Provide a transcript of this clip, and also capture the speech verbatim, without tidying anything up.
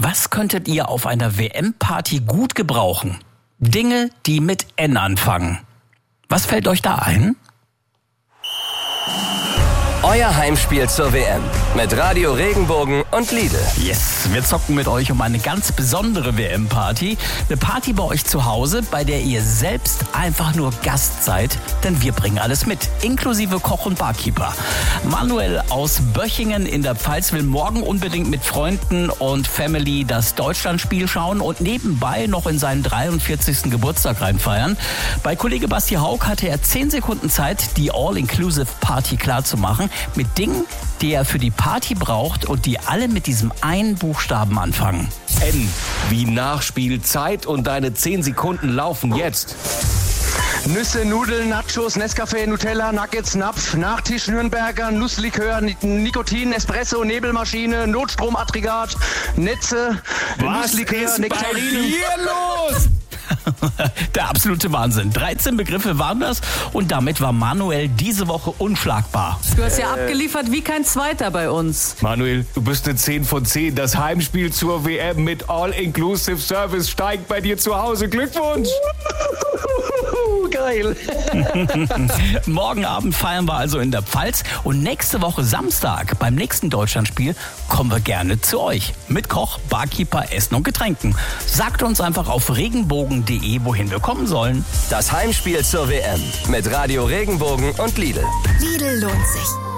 Was könntet ihr auf einer W M-Party gut gebrauchen? Dinge, die mit N anfangen. Was fällt euch da ein? Euer Heimspiel zur W M mit Radio Regenbogen und Lidl. Yes, wir zocken mit euch um eine ganz besondere W M-Party. Eine Party bei euch zu Hause, bei der ihr selbst einfach nur Gast seid, denn wir bringen alles mit, inklusive Koch und Barkeeper. Manuel aus Böchingen in der Pfalz will morgen unbedingt mit Freunden und Family das Deutschlandspiel schauen und nebenbei noch in seinen dreiundvierzigsten Geburtstag reinfeiern. Bei Kollege Basti Haug hatte er zehn Sekunden Zeit, die All-Inclusive-Party klarzumachen, mit Dingen, die er für die Party braucht und die alle mit diesem einen Buchstaben anfangen. N wie Nachspielzeit und deine zehn Sekunden laufen jetzt. Nüsse, Nudeln, Nachos, Nescafé, Nutella, Nuggets, Napf, Nachtisch, Nürnberger, Nusslikör, Nikotin, Espresso, Nebelmaschine, Notstromaggregat, Netze, Was Nusslikör, ist bei Nektarinen. dir los? Der absolute Wahnsinn. dreizehn Begriffe waren das und damit war Manuel diese Woche unschlagbar. Du hast ja abgeliefert wie kein Zweiter bei uns. Manuel, du bist eine zehn von zehn. Das Heimspiel zur W M mit All-Inclusive Service steigt bei dir zu Hause. Glückwunsch! Geil. Morgen Abend feiern wir also in der Pfalz und nächste Woche Samstag beim nächsten Deutschlandspiel kommen wir gerne zu euch. Mit Koch, Barkeeper, Essen und Getränken. Sagt uns einfach auf regenbogen punkt de, wohin wir kommen sollen. Das Heimspiel zur W M mit Radio Regenbogen und Lidl. Lidl lohnt sich.